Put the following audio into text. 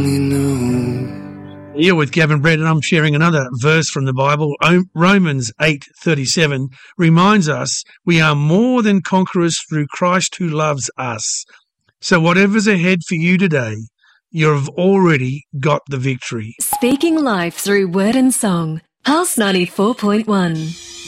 Here with Gavin Brett, and I'm sharing another verse from the Bible. Romans 8:37 reminds us we are more than conquerors through Christ who loves us. So whatever's ahead for you today, you've already got the victory. Speaking life through word and song. Pulse 94.1.